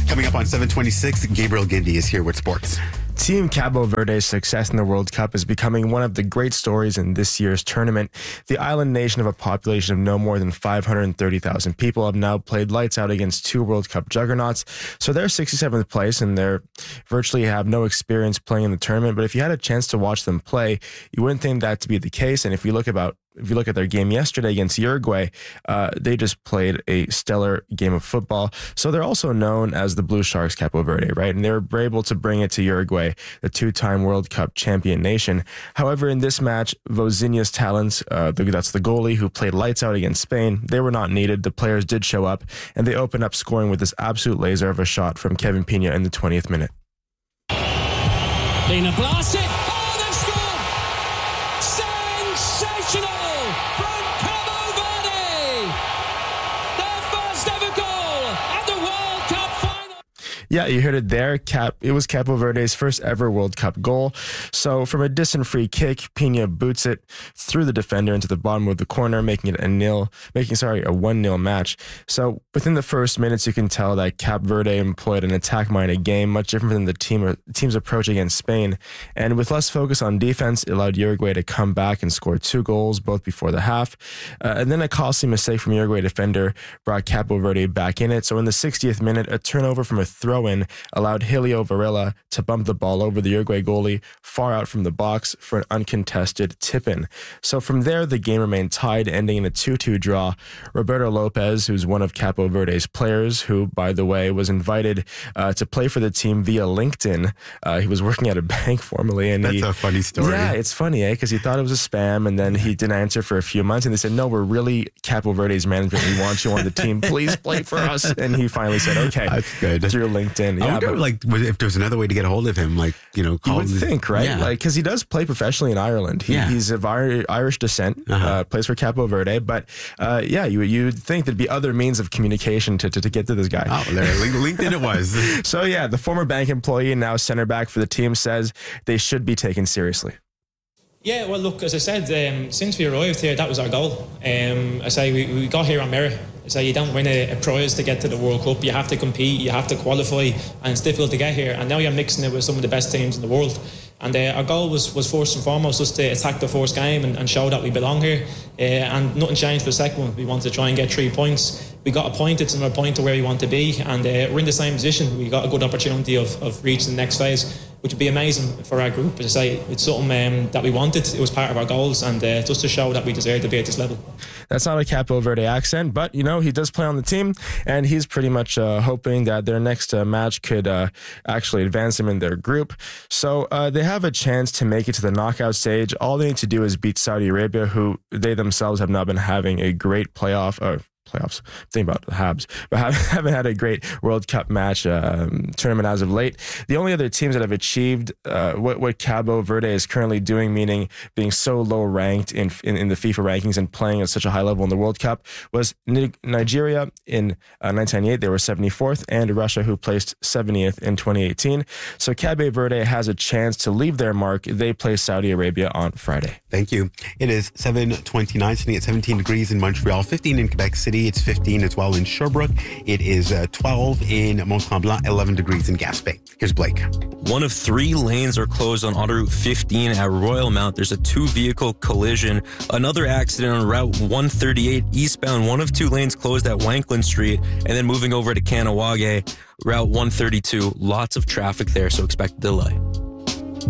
Coming up on 726, Gabriel Gindi is here with sports. Team Cabo Verde's success in the World Cup is becoming one of the great stories in this year's tournament. The island nation of a population of no more than 530,000 people have now played lights out against two World Cup juggernauts. So they're 67th place and they're virtually have no experience playing in the tournament. But if you had a chance to watch them play, you wouldn't think that to be the case. And if you look at their game yesterday against Uruguay, they just played a stellar game of football. So they're also known as the Blue Sharks Cabo Verde, right? And they were able to bring it to Uruguay, the two-time World Cup champion nation. However, in this match, Vozinha's talents, that's the goalie who played lights out against Spain, they were not needed. The players did show up, and they opened up scoring with this absolute laser of a shot from Kevin Pina in the 20th minute. Pina blasts it. Oh, they've scored! Sensational from Cabo Verde! Their first ever goal at the World Cup final. Yeah, you heard it there. It was Cabo Verde's first ever World Cup goal. So from a distant free kick, Pina boots it through the defender into the bottom of the corner, making it a 1-0 match. So within the first minutes, you can tell that Cap Verde employed an attack-minded game, much different than the team's approach against Spain. And with less focus on defense, it allowed Uruguay to come back and score 2 goals, both before the half. And then a costly mistake from Uruguay defender brought Cabo Verde back in it. So in the 60th minute, a turnover from a throw-in allowed Helio Varela to bump the ball over the Uruguay goalie far out from the box for an uncontested tip-in. So from there, the game remained tied, ending in a 2-2 draw. Roberto Lopez, who's one of Cabo Verde's players, who, by the way, was invited to play for the team via LinkedIn. He was working at a bank formerly. And That's a funny story. Yeah, it's funny, because he thought it was a spam, and then he didn't answer for a few months, and they said, no, we're really Cabo Verde's management. We want you on the team. Please play for us. And he finally said, okay. That's good. Through LinkedIn. I wonder, if there was another way to get a hold of him, call you would think, right? Yeah. Because he does play professionally in Ireland. He's of Irish descent, plays for Cabo Verde, but you'd think there'd be other means of communication to get to this guy. Oh, there, LinkedIn it was. So the former bank employee and now center back for the team says they should be taken seriously. Yeah, well, look, as I said, since we arrived here, that was our goal. I say we got here on merit. I say you don't win a prize to get to the World Cup. You have to compete, you have to qualify, and it's difficult to get here. And now you're mixing it with some of the best teams in the world. And our goal was first and foremost just to attack the first game and show that we belong here. And nothing changed for the second one. We wanted to try and get 3 points. We got a point. It's another point to where we want to be. And we're in the same position. We got a good opportunity of reaching the next phase, which would be amazing for our group. As I say, it's something that we wanted. It was part of our goals, and just to show that we deserve to be at this level. That's not a Cabo Verde accent, but, he does play on the team, and he's pretty much hoping that their next match could actually advance them in their group. So they have a chance to make it to the knockout stage. All they need to do is beat Saudi Arabia, who they themselves have not been having a great playoffs. Think about the Habs, but haven't had a great World Cup match tournament as of late. The only other teams that have achieved what Cabo Verde is currently doing, meaning being so low ranked in the FIFA rankings and playing at such a high level in the World Cup, was Nigeria in 1998. They were 74th, and Russia, who placed 70th in 2018. So Cabo Verde has a chance to leave their mark. They play Saudi Arabia on Friday. Thank you. It is 7:29, sitting at 17 degrees in Montreal, 15 in Quebec City. It's 15 as well in Sherbrooke. It is 12 in Mont-Tremblant, 11 degrees in Gaspé. Here's Blake. One of 3 lanes are closed on Autoroute 15 at Royal Mount. There's a 2-vehicle collision. Another accident on Route 138 eastbound. One of 2 lanes closed at Wankland Street. And then moving over to Kanawage, Route 132. Lots of traffic there, so expect a delay.